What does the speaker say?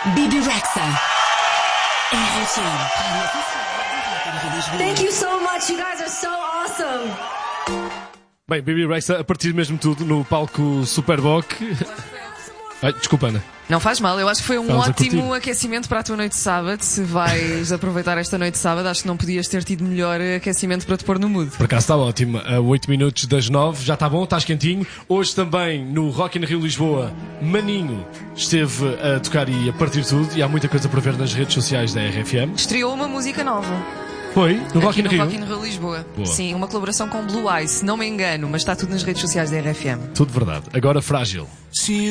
Bibi Rexa. Thank you so much, you guys are so awesome. Bem, Bibi Rexa, a partir mesmo tudo no palco Superboc. Ai, desculpa, Ana. Não faz mal, eu acho que foi um Estamos a ótimo curtir. aquecimento para a tua noite de sábado. Se vais aproveitar esta noite de sábado, acho que não podias ter tido melhor aquecimento para te pôr no mood. Por acaso está ótimo. A 8 minutos das 9, já está bom, estás quentinho. Hoje também no Rock in Rio Lisboa, Maninho esteve a tocar e a partir tudo. E há muita coisa para ver nas redes sociais da RFM. Estreou uma música nova. Foi? No Rock in Aqui no Rio? Rock in Rio Lisboa. Boa. Sim, uma colaboração com Blue Eyes, se não me engano, mas está tudo nas redes sociais da RFM. Tudo verdade. Agora Frágil.